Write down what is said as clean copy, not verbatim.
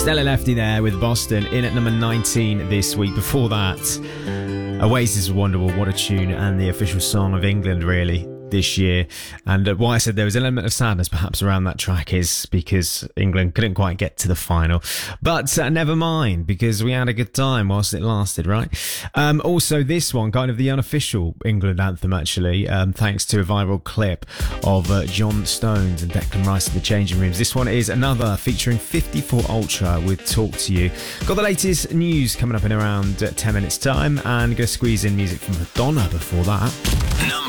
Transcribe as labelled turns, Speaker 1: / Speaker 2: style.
Speaker 1: Stella Lefty there with Boston in at number 19 this week. Before that, Oasis Wonderwall, what a tune, and the official song of England really this year. And why I said there was an element of sadness perhaps around that track is because England couldn't quite get to the final, but never mind, because we had a good time whilst it lasted, right? Also this one, kind of the unofficial England anthem actually, thanks to a viral clip of John Stones and Declan Rice in the changing rooms. This one is another featuring 54 Ultra with Talk to You. Got the latest news coming up in around 10 minutes time, and gonna squeeze in music from Madonna before that.